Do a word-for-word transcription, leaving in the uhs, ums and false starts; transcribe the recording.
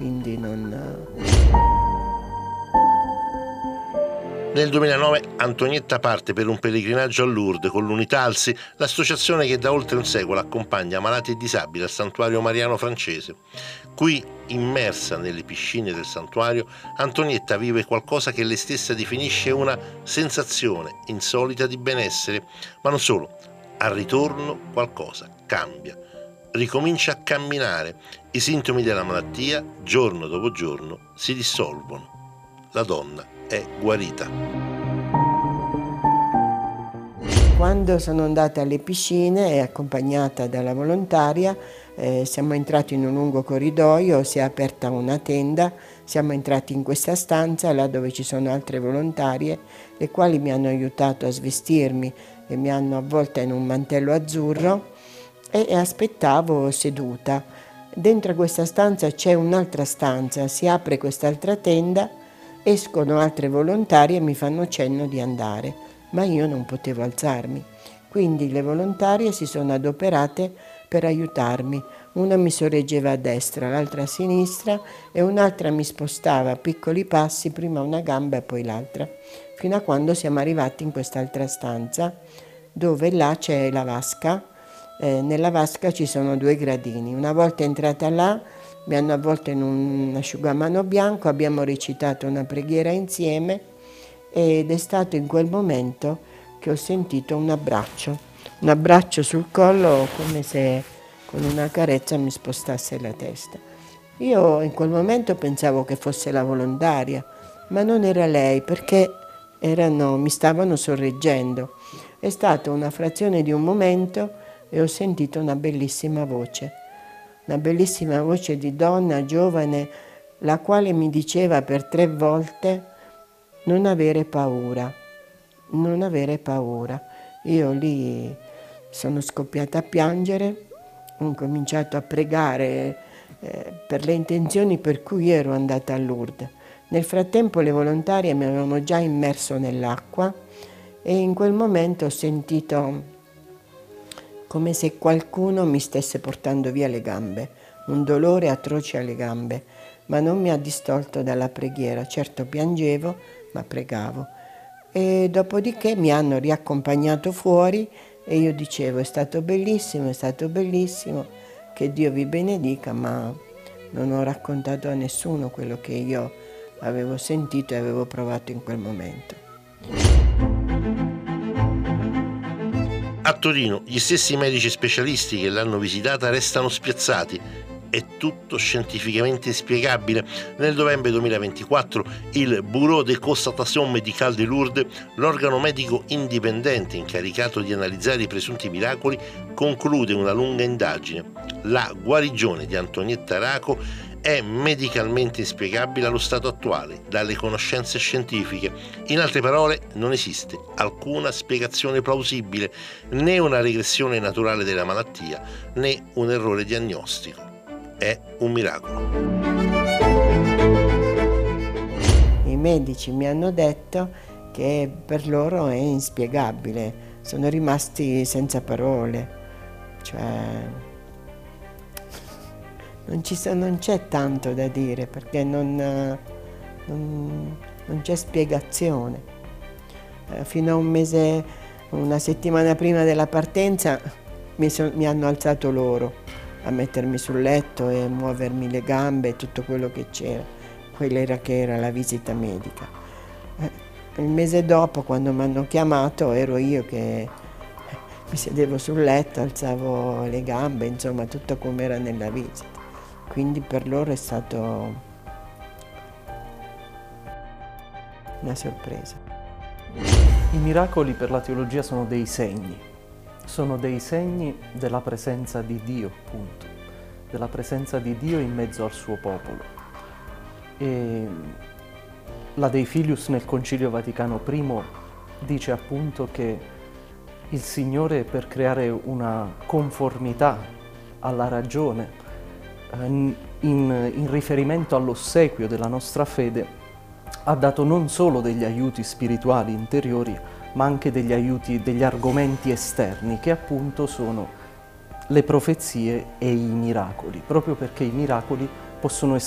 quindi non... Nel duemilanove Antonietta parte per un pellegrinaggio a Lourdes con l'Unitalsi, l'associazione che da oltre un secolo accompagna malati e disabili al santuario mariano francese. Qui, immersa nelle piscine del santuario, Antonietta vive qualcosa che lei stessa definisce una sensazione insolita di benessere, ma non solo. Al ritorno qualcosa cambia, ricomincia a camminare, i sintomi della malattia, giorno dopo giorno, si dissolvono. La donna è guarita. Quando sono andata alle piscine, accompagnata dalla volontaria, eh, siamo entrati in un lungo corridoio, si è aperta una tenda, siamo entrati in questa stanza, là dove ci sono altre volontarie, le quali mi hanno aiutato a svestirmi e mi hanno avvolta in un mantello azzurro e, e aspettavo seduta. Dentro questa stanza c'è un'altra stanza, si apre quest'altra tenda, escono altre volontarie e mi fanno cenno di andare, ma io non potevo alzarmi. Quindi le volontarie si sono adoperate per aiutarmi. Una mi sorreggeva a destra, l'altra a sinistra e un'altra mi spostava a piccoli passi, prima una gamba e poi l'altra, fino a quando siamo arrivati in quest'altra stanza, dove là c'è la vasca. Eh, nella vasca ci sono due gradini. Una volta entrata là, mi hanno avvolto in un asciugamano bianco, abbiamo recitato una preghiera insieme ed è stato in quel momento che ho sentito un abbraccio, un abbraccio sul collo come se con una carezza mi spostasse la testa. Io in quel momento pensavo che fosse la volontaria, ma non era lei perché erano, mi stavano sorreggendo. È stata una frazione di un momento e ho sentito una bellissima voce. Una bellissima voce di donna giovane, la quale mi diceva per tre volte non avere paura, non avere paura. Io lì sono scoppiata a piangere, ho cominciato a pregare eh, per le intenzioni per cui ero andata a Lourdes. Nel frattempo le volontarie mi avevano già immerso nell'acqua e in quel momento ho sentito come se qualcuno mi stesse portando via le gambe, un dolore atroce alle gambe, ma non mi ha distolto dalla preghiera. Certo piangevo, ma pregavo. E dopodiché mi hanno riaccompagnato fuori e io dicevo è stato bellissimo, è stato bellissimo, che Dio vi benedica, ma non ho raccontato a nessuno quello che io avevo sentito e avevo provato in quel momento. A Torino gli stessi medici specialisti che l'hanno visitata restano spiazzati. È tutto scientificamente inspiegabile. Nel novembre duemilaventiquattro il Bureau de Constatation Médicale de Lourdes, l'organo medico indipendente incaricato di analizzare i presunti miracoli, conclude una lunga indagine. La guarigione di Antonietta Raco è medicalmente inspiegabile allo stato attuale, dalle conoscenze scientifiche. In altre parole, non esiste alcuna spiegazione plausibile, né una regressione naturale della malattia, né un errore diagnostico. È un miracolo. I medici mi hanno detto che per loro è inspiegabile, sono rimasti senza parole, cioè non, ci so, non c'è tanto da dire perché non, non, non c'è spiegazione. Fino a un mese, una settimana prima della partenza mi, so, mi hanno alzato loro a mettermi sul letto e muovermi le gambe e tutto quello che c'era. Quella era che era la visita medica. Il mese dopo, quando mi hanno chiamato, ero io che mi sedevo sul letto, alzavo le gambe, insomma tutto come era nella visita. Quindi per loro è stato una sorpresa. I miracoli per la teologia sono dei segni. Sono dei segni della presenza di Dio, appunto, della presenza di Dio in mezzo al suo popolo. E la Dei Filius nel Concilio Vaticano primo dice appunto che il Signore, per creare una conformità alla ragione in, in riferimento all'ossequio della nostra fede, ha dato non solo degli aiuti spirituali interiori, ma anche degli aiuti, degli argomenti esterni, che appunto sono le profezie e i miracoli, proprio perché i miracoli possono essere